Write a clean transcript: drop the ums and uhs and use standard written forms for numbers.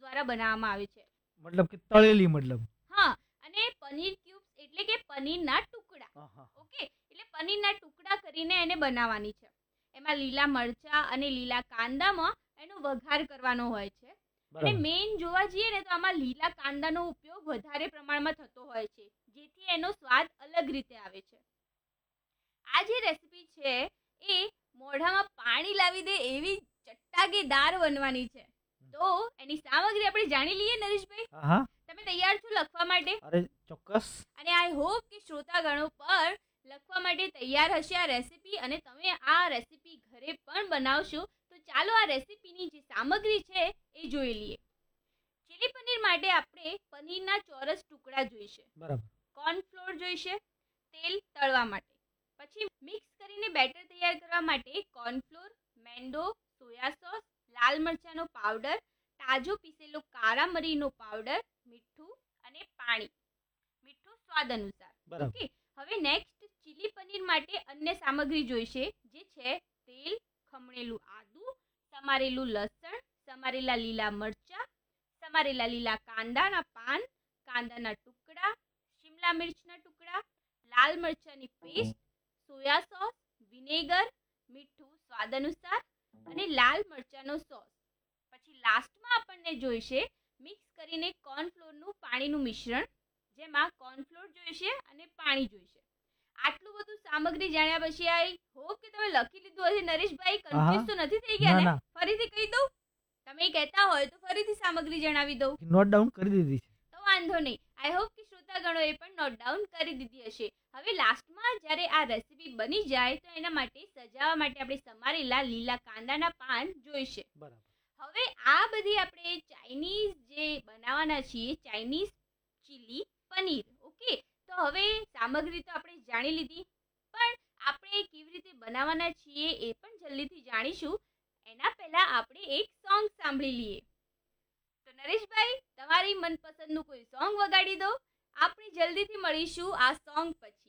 દ્વારા બનાવવામાં આવે છે. મતલબ કે તળેલી મતલબ. હા, અને પનીર ક્યુબ્સ એટલે કે પનીરના ટુકડા. હા. ઓકે, એટલે પનીરના ટુકડા કરીને એને બનાવવાની છે. એમાં લીલા મરચા અને લીલા કાંદામાં એનો વઘાર કરવાનો હોય છે. અને બરાબર. મેઇન જોવા જઈએ ને તો આમાં લીલા કાંદાનો ઉપયોગ વધારે પ્રમાણમાં થતો હોય છે, જેથી એનો સ્વાદ અલગ રીતે આવે છે. આ જે રેસીપી છે એ મોઢામાં પાણી લાવી દે એવી ચટાકેદાર બનવાની છે. તો એની સામગ્રી આપણે જાણી લઈએ નરેશભાઈ. હા. તમે તૈયાર છો લખવા માટે? અરે ચોક્કસ. અને આઈ હોપ કે શ્રોતાગણો પર લખવા માટે તૈયાર હશે આ રેસીપી, અને તમે આ રેસીપી ઘરે પણ બનાવશો. તો ચાલો આ રેસીપીની જે સામગ્રી છે એ જોઈ લઈએ. ચીલી પનીર માટે આપણે પનીરના ચોરસ ટુકડા જોઈશે. બરાબર. કોર્નફ્લોર જોઈશે, તેલ તળવા માટે. પછી મિક્સ કરીને બેટર તૈયાર કરવા માટે કોર્નફ્લોર, મેંદો, સોયા સોસ, લાલ મરચાંનો પાવડર, તાજો પીસેલો કાળા મરીનો પાવડર, મીઠું અને પાણી. મીઠું સ્વાદ અનુસાર. ઓકે, હવે નેક્સ્ટ ચીલી પનીર માટે અન્ય સામગ્રી જોઈશે, જે છે તેલ, ખમણેલું આદુ, સમારેલું લસણ, સમારેલા લીલા મરચાં, સમારેલા લીલા કાંદાના પાન, કાંદાના ટુકડા, શિમલા મિર્ચના ટુકડા, લાલ મરચાંની પેસ્ટ, સોયા સોસ, વિનેગર, મીઠું સ્વાદ અનુસાર અને લાલ મરચાંનો સોસ. પછી લાસ્ટમાં આપણને જોઈશે મિક્સ કરીને કોર્નફ્લોરનું પાણીનું મિશ્રણ, જેમાં કોર્નફ્લોર જોઈશે અને પાણી જોઈશે. આટલું બધું સામગ્રી જાણ્યા પછી આઈ હોપ કે તમે લખી લીધું હશે. નરેશભાઈ, કન્ફ્યુઝ તો નથી થઈ ગયા ને? ફરીથી કહી દઉં? તમે કહેતા હોય તો ફરીથી સામગ્રી જણાવી દઉં. નોટ ડાઉન કરી દીધી છે. તો વાંધો નહીં. આઈ હોપ કે શ્રોતાગણોએ પણ નોટ ડાઉન કરી દીધી હશે. હવે લાસ્ટમાં જ્યારે આ રેસીપી બની જાય તો એના માટે સજાવવા માટે આપણે સમારેલા લીલા કાંદાના પાન જોઈશે. બરાબર. હવે આ બધી આપણે ચાઇનીઝ જે બનાવવાના છીએ, ચાઇનીઝ ચીલી પનીર. ઓકે, તો હવે સામગ્રી તો આપણે જાણી લીધી, પણ આપણે કેવી રીતે બનાવવાના છીએ એ પણ જલ્દીથી જાણીશું. એના પહેલા આપણે એક સોંગ સાંભળી લઈએ. તો નરેશભાઈ, તમારી મનપસંદનું કોઈ સોંગ વગાડી દો. આપણે જલ્દીથી મળીશું આ સોંગ પછી.